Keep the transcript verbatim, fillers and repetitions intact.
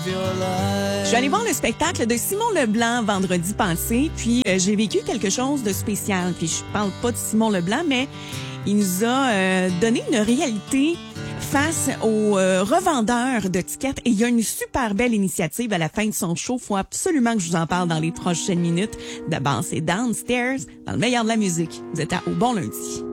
Je suis allée voir le spectacle de Simon Leblanc vendredi passé, puis euh, j'ai vécu quelque chose de spécial. Puis je parle pas de Simon Leblanc, mais il nous a euh, donné une réalité face aux euh, revendeurs de tickets. Et il y a une super belle initiative à la fin de son show. Faut absolument que je vous en parle dans les prochaines minutes. D'abord, c'est Downstairs, dans le meilleur de la musique. Vous êtes à Au Bon Lundi.